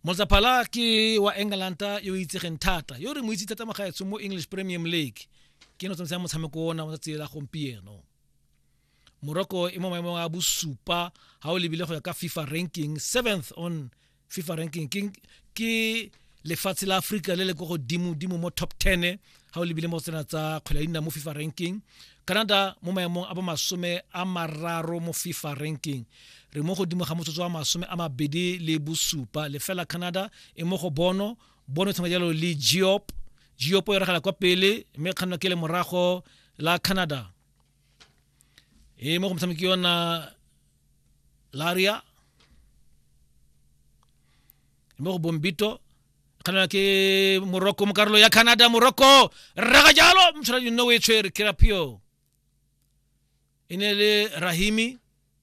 Motsaphala ke wa England yo itsegeng thata yo re mo itse thata magaetso mo English Premier League ke no tsentse motshameko ona mo tsela gompieno. Morocco e mo maemong a bosupa ha o lebile go ya ka FIFA ranking 7th on FIFA ranking ke lefatshe la Africa le le go godimo mo top 10 ha o lebile mo tsena tsa kgwele mo FIFA ranking. Canada mo maemong a bo masome a mararo mo FIFA ranking re mo godimo ga motsotso wa masome a mabedi le bosupa le fela Canada e mo go bono tsama jalo le Diop e re gala kwa pele mme kganna ke le morago la Canada e mo go mtshameki yona Laria mo go Bombito kana ke Morocco mo karolo ya Canada Morocco raga jalo mtshwara no we tshwere Kirapio inele Rahimi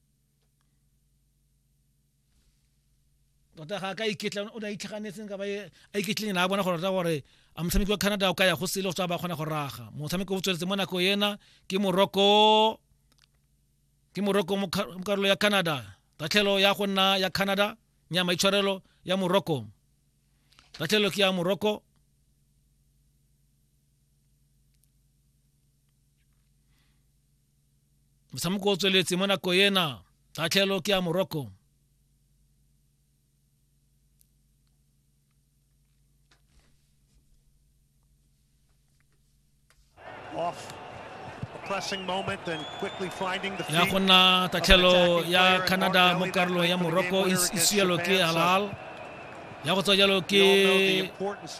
tota ga ka iketla o da itlhaganetseng ka ba a iketleng na bona gore a motshameki wa Canada o ka ya go sele go tsa ba kgona go raga motshameki o tsweletse mo nako yena ke Morocco mo karolo ya Canada tatlhelo ya go nna ya Canada nya maitshwarelo ya Morocco tatlhelo ke ya Morocco motshameko o tsweletse mo nako yena tatlhelo ke ya Morocco off a pressing moment and quickly finding the ya gona tatlhelo ya Canada mo karolo ya Morocco isielo ke halal ya go tswa jalo ke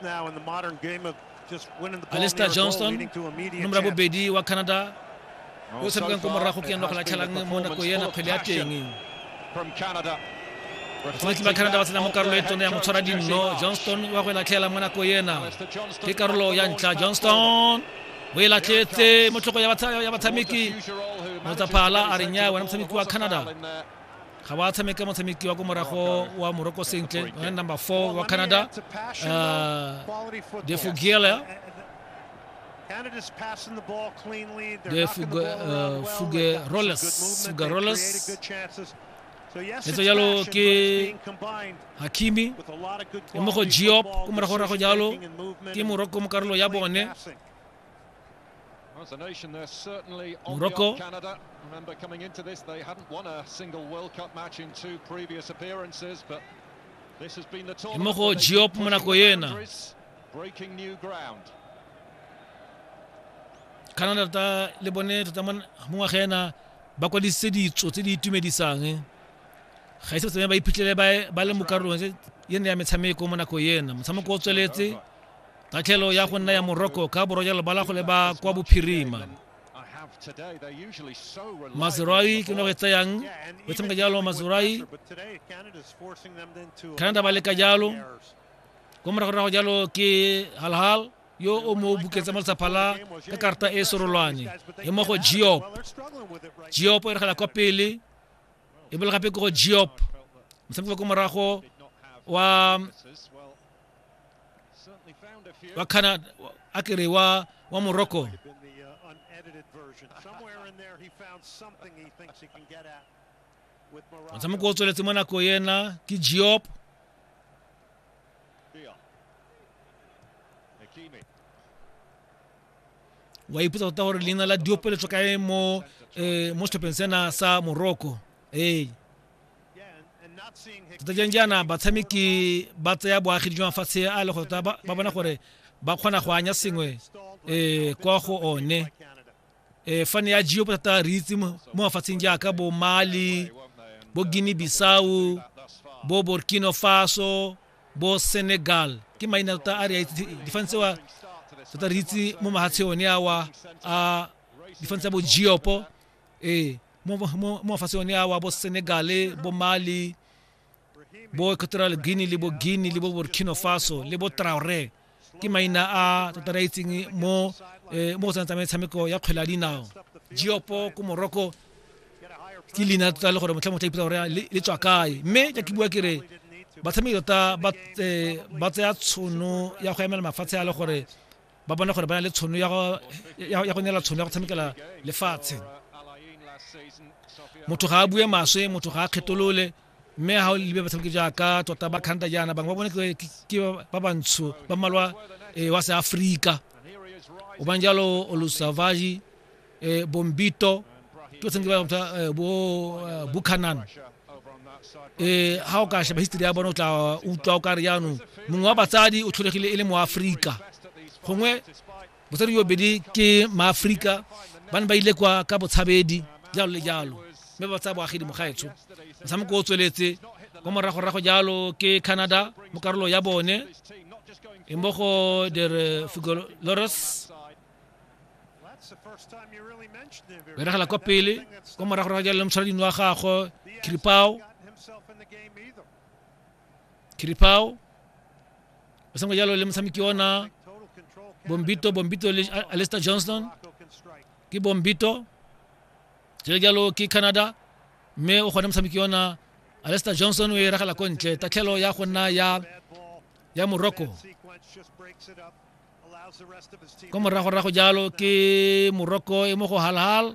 Alistair Johnston numero bobedi wa Canada o se bang go morago ke no go latlhelang mo nako yena kgwele ya teng from Canada. Ba Canada ba tsena mo karolo e tone ya motshwara dinno Johnston wa go latlhela mo nako yena ke karolo ya ntla Johnston we la tletse mo tlhogo ya batshameki Motsaphala a re nya wa motshameki wa Canada ga ba tshameka motshameki wa go morago wa Morocco sentle number 4 wa Canada De Fugele Canada's passing the ball cleanly. De Fuggeroles So yes, it's yalo ke Hakimi e mo go Diop go morago jalo ke Morocco mo karolo ya bone As a nation, they're certainly on Morocco. Canada. Remember, coming into this, they hadn't won a single World Cup match in 2 previous appearances, but this has been the tournament. Mo Diop mo nako yena Breaking new ground. Canada ta le bone tota mo ngwagena ba kwa ditsetso tse di itumedisang ga ise tsena ba iphitlhele ba le mo karolong yene ya metshameko mo nako yena motshameko o tsweletse tatlhelo ya go nna ya Morocco ka borojalo ba la go le ba kwa bophirima Mazraoui ke no go tsayang go tshameka jalo Mazraoui Canada ba le ka jalo go morago jalo ke halal yo o mo buketsa Motsaphala ka karta e sorolwane e mo go Diop e re gala kwa pele e bile gape go Diop motshameko go morago wa Canada akere wa Morocco motshameko o tsweletse mo nako yena ke Diop wa iputsa tota gore leina la Diop le tswa kae mo setlhopheng sena sa Morocco tota jana batshameki ba tsaya boagi jwa fatshe a le go ba bona gore ba kgona go anya sengwe kwa go one fane ya Diop tota re itse mo mafatsheng jaaka bo Mali bo Guinea Bissau bo Burkina Faso bo Senegal ke maina tota a re defense wa tota re itse mo mahatshe one a defense bo Diop mo mafatsheng one bo Senegal bo Mali bo Equatorial Guinea le bo Burkina Faso le bo Traoré ke maina a tota re itseng mo tsantsa metshameko ya kgwele ya dinao Diop ko Morocco ke lina tota le gore motlha iputsa gore le tswa kae mme ja ke bua kere batshameki tota ba tsaya tshono ya go emela mafatshe a le gore ba bona gore ba na le tshono ya go nela tshono ya go tshamekela lefatshe motho ga a bue maswe motho ga a kgetolole mme ha o libe batshameki jaaka tota ba Canada jana bangwe ba bone ke ba bantsho ba malwa wa sa Africa o banjalo Olusavaji Bombito ke tsengwe ba bo Buchanan ha o ka sheba history ya bona o tla utlwa o ka re yano mongwe wa batsadi o tlholegile ile mo Africa gongwe botsadi yo bedi ke maAfrika bana ba ile kwa ka botshabedi jalo le jalo mme ba tsa boagedi mo gaetsho motshameko o tsweletse go morago jalo ke Canada mo karolo ya bone imbogo der Figueroas ba regala kwa pele go morago jalo motshwaredi wa gago Kiripao basango jalo le motshameki ona Bombito le Alistair Johnston ke Bombito jalo ke Canada mme o gona motshameki ona Alistair Johnson o e regala ko ntle tatlhelo ya go nna ya Morocco ko morago jalo ke Morocco e mo go halal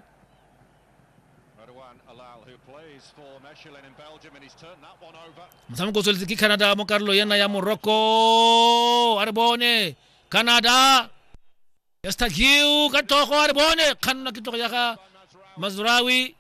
motshameko tsweletse ke Canada mo karolo yena ya Morocco a re bone Canada Estagiu ka togo a re bone khanna ke togo ya ga Mazraoui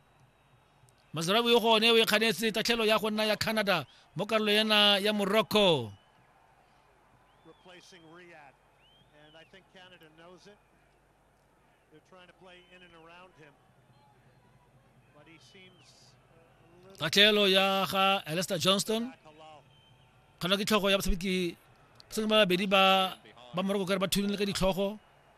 o gone o ikganetse tatlhelo ya go nna ya Canada mo karolo yena ya Morocco replacing Riyad, and I think Canada knows it. They're trying to play in and around him, but he seems a little tatlhelo ya ga Alistair Johnston halal. kana ke tlhogo ya batshameki seng ba bedi ba Morocco ka re ba thunile ka ditlhogo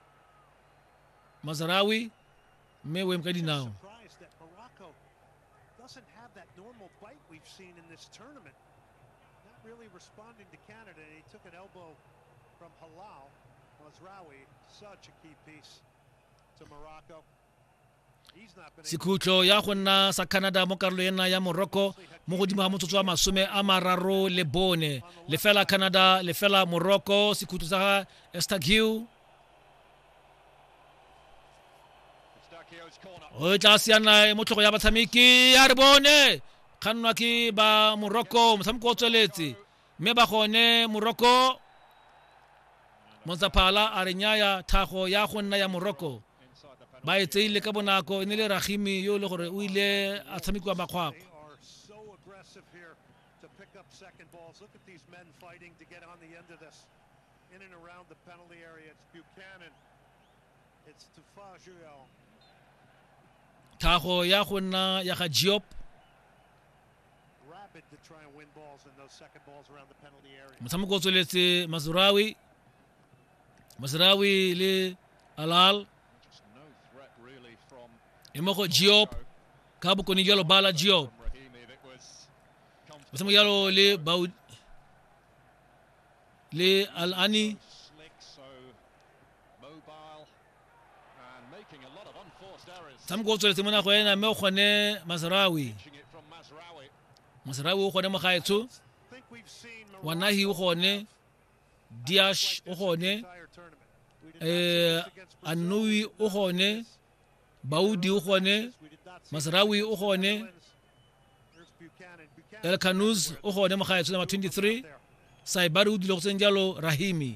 Mazraoui mme o emka dinao Surprised that Morocco doesn't have that normal bite we've seen in this tournament. Not really responding to Canada. And he took an elbow from Halal. Mazraoui, such a key piece to Morocco. He's not been able sekhutlo ya go nna sa Canada mo karolo yena ya Morocco mo godimo ga motsotso wa 34 lefela Canada lefela Morocco sekhutlo sa ga Estagiu o tla siana mo tlhogo ya batshameki ya re bone kgannwa ke ba Morocco motshameko o tsweletse mme ba gone Morocco Motsaphala a re nyaya thago ya go nna ya Morocco ba etseile ka bonako e ne le Rahimi yo le gore o ile a tshamekiwa makgwakgwa They are so aggressive here to pick up second balls. Look at these men fighting to get on the end of this. In and around the penalty area. It's Buchanan. It's Tufajio. thago ya go nna ya ga Diop Rapid to try and win balls in those second balls around the penalty area. motshameko o tsweletse Mazraoui le Alal Just no threat really from e mo go Diop ka bokoni jalo bala Diop Rahimi if it was motshameko jalo le Al-Ani slick, so mobile and making a lot of unforced errors. motshameko o tsweletse mo nago ena mme o gone Mazraoui Pitching it from Mazraoui. o gone mo gaetsho I think we've seen Wanahi o gone Diash o gone entire tournament. We did not see this against Brazil. Anui o gone Baudi o gone We did not see Mazraoui this o against the gone Netherlands. Here's Buchanan. El Kanous o gone mo gaetsho number 23 Saibari o dilo go tseng jalo Rahimi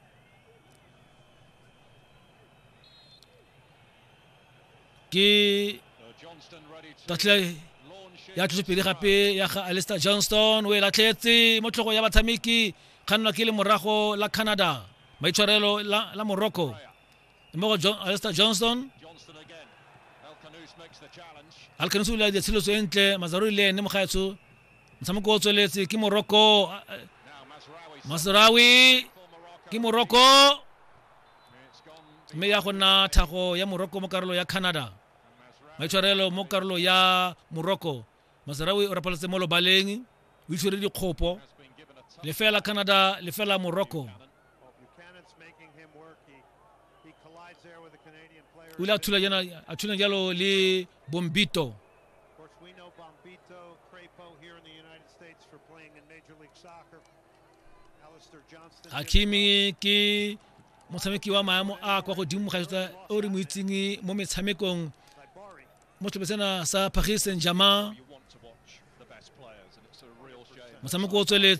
ke Johnston ready to tatle launch ya in. tlo pele gape ya ga Alistair Johnston o e latlhetse mo tlhogo ya batshameki kgannwa ke le morago la Canada maitshwarelo la Morocco mo go Alistair Johnston Johnston again. El Kanous makes the challenge. al Kanous le ditshiloso entle Mazraoui le ne mo gaetsho motshameko o tsweletse ke Morocco Now Mazraoui Mazraoui for Morocco. ke Morocco It's gone mme ya go nna thago ya Morocco mo karolo ya Canada maitshwarelo mo karolo ya Morocco Mazraoui o rapaletse mo lobaleng o itshwere dikgopo has been given a touch. lefela Canada lefela Morocco Well, Buchanan's making him work. He collides there with a Canadian player. o ile a thula jalo le Bombito Of course, we know Bombito, Crapo here in the United States for playing in Major League Soccer. Alistair Johnston. Hakimi ke motshameki wa maemo a kwa godimo ga itse o re mo itseng mo metshamekong By Bari. mo tlhobetsena sa Paris Saint-Germain You want to watch the best players, motshameko o tsweletse